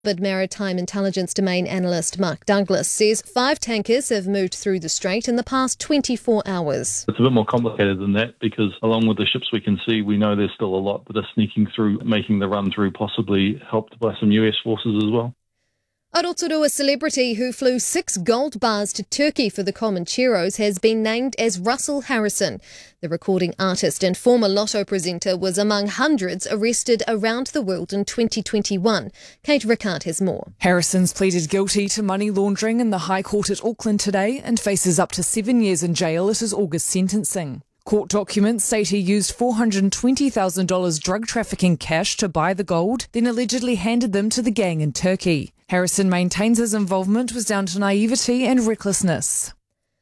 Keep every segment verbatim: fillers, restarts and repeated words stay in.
But Maritime Intelligence Domain analyst Mark Douglas says five tankers have moved through the strait in the past twenty-four hours. It's a bit more complicated than that because along with the ships we can see, we know there's still a lot that are sneaking through, making the run through, possibly helped by some U S forces as well. Arotorua celebrity who flew six gold bars to Turkey for the Comancheros has been named as Russell Harrison. The recording artist and former Lotto presenter was among hundreds arrested around the world in twenty twenty-one. Kate Rickard has more. Harrison's pleaded guilty to money laundering in the High Court at Auckland today and faces up to seven years in jail at his August sentencing. Court documents state he used four hundred twenty thousand dollars drug trafficking cash to buy the gold, then allegedly handed them to the gang in Turkey. Harrison maintains his involvement was down to naivety and recklessness.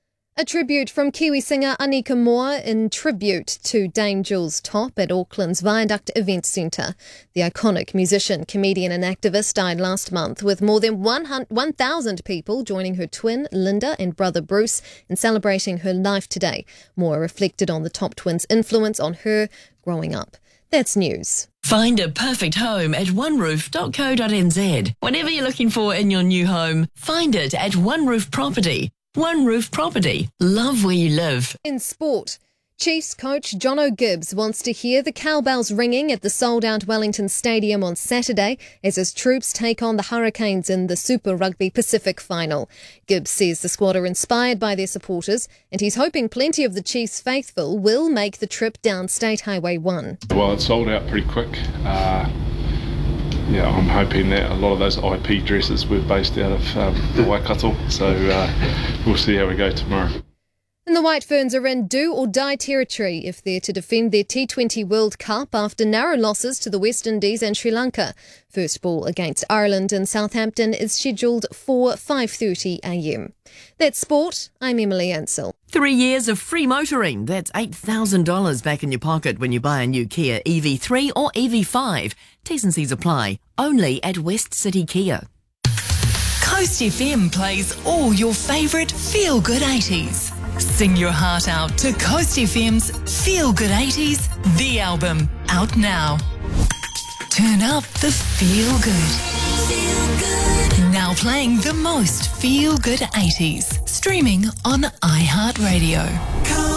A tribute from Kiwi singer Anika Moa in tribute to Dame Jules Top at Auckland's Viaduct Events Centre. The iconic musician, comedian and activist died last month with more than one thousand people joining her twin, Linda, and brother Bruce in celebrating her life today. Moa reflected on the Top twins' influence on her growing up. That's news. Find a perfect home at one roof dot co dot n z. Whatever you're looking for in your new home, find it at One Roof Property. One Roof Property. Love where you live. In sport, Chiefs coach Jono Gibbs wants to hear the cowbells ringing at the sold-out Wellington Stadium on Saturday as his troops take on the Hurricanes in the Super Rugby Pacific final. Gibbs says the squad are inspired by their supporters and he's hoping plenty of the Chiefs faithful will make the trip down State Highway one. Well, it sold out pretty quick. Uh, yeah, I'm hoping that a lot of those I P dresses were based out of um, the Waikato, so uh, we'll see how we go tomorrow. And the White Ferns are in do-or-die territory if they're to defend their T twenty World Cup after narrow losses to the West Indies and Sri Lanka. First ball against Ireland in Southampton is scheduled for five thirty a m. That's sport. I'm Emily Ansell. Three years of free motoring. That's eight thousand dollars back in your pocket when you buy a new Kia E V three or E V five. T's and C's apply. Only at West City Kia. Coast F M plays all your favourite feel-good eighties. Sing your heart out to Coast F M's Feel Good eighties, the album, out now. Turn up the feel good. Feel good. Now playing the most feel good eighties. Streaming on iHeartRadio.